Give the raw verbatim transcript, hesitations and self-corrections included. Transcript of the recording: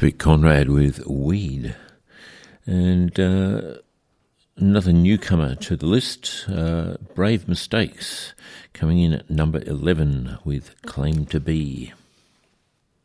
Vic Conrad with Weed. And uh, another newcomer to the list, uh, Brave Mistakes, coming in at number eleven with Claim to Be.